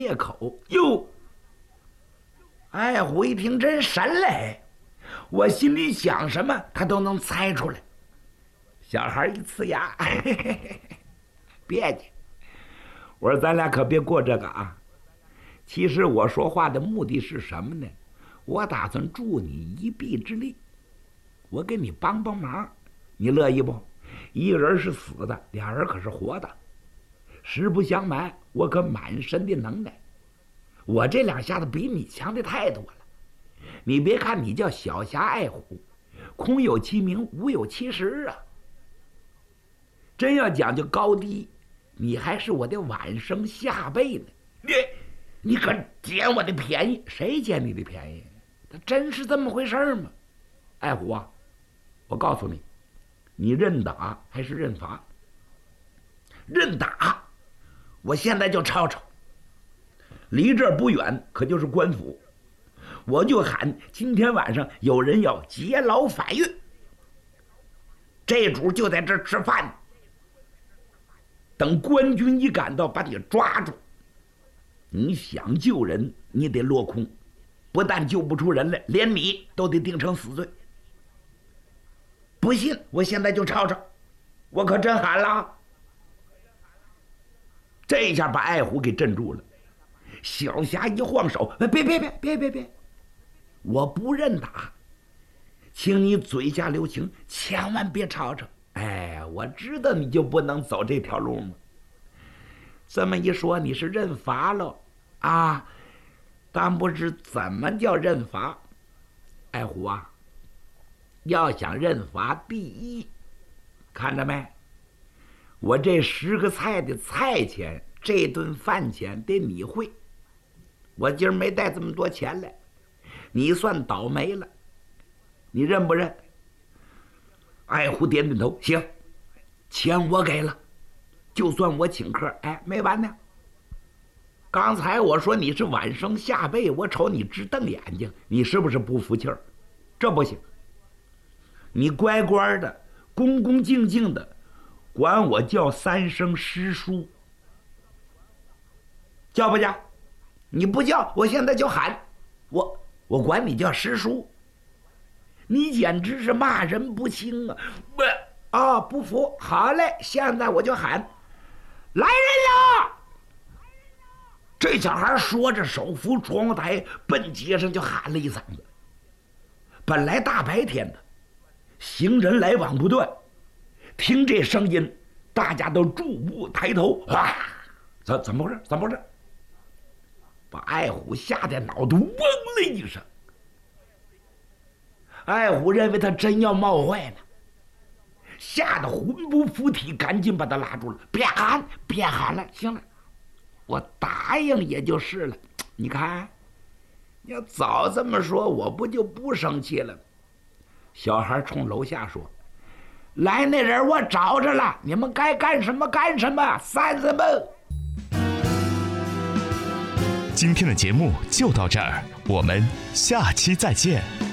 口哟。爱虎一听真神嘞，我心里想什么他都能猜出来。小孩一呲牙，别介，我说咱俩可别过这个啊。其实我说话的目的是什么呢？我打算助你一臂之力，我给你帮帮忙，你乐意不？一个人是死的，俩人可是活的。实不相瞒，我可满身的能耐，我这两下子比你强的太多了。你别看你叫小侠爱虎，空有其名，无有其实啊。真要讲究高低，你还是我的晚生下辈呢。你可捡我的便宜？谁捡你的便宜？他真是这么回事吗？爱虎啊，我告诉你，你认打还是认罚？认打，我现在就吵吵。离这儿不远，可就是官府，我就喊今天晚上有人要劫牢反狱，这主就在这儿吃饭。等官军一赶到，把你抓住。你想救人，你得落空，不但救不出人来，连你都得定成死罪。不信，我现在就吵吵，我可真喊了。这一下把爱虎给镇住了。小侠一晃手，别，我不认打，请你嘴下留情，千万别吵吵。哎，我知道你就不能走这条路吗？这么一说，你是认罚了啊？但不知怎么叫认罚。爱虎啊，要想认罚，第一，看着没？我这10个菜的菜钱，这顿饭钱得你汇。我今儿没带这么多钱来，你算倒霉了。你认不认？爱虎点点头，行，钱我给了，就算我请客。哎，没完呢。刚才我说你是晚生下辈，我瞅你直瞪眼睛，你是不是不服气儿？这不行，你乖乖的、恭恭敬敬的，管我叫3声师叔，叫不叫？你不叫，我现在就喊。我管你叫师叔，你简直是骂人不轻啊！不服？好嘞，现在我就喊，来人了！这小孩说着，手扶窗户台，奔街上就喊了一嗓子。本来大白天的，行人来往不断，听这声音，大家都注目抬头啊！怎么回事？怎么回事？把爱虎吓得脑袋嗡了一声。爱虎认为他真要冒坏呢，吓得魂不附体，赶紧把他拉住了。别喊了，行了，我答应也就是了。你看，你要早这么说，我不就不生气了？小孩冲楼下说：“来那人我找着了，你们该干什么干什么，散子们。” 今天的节目就到这儿，我们下期再见。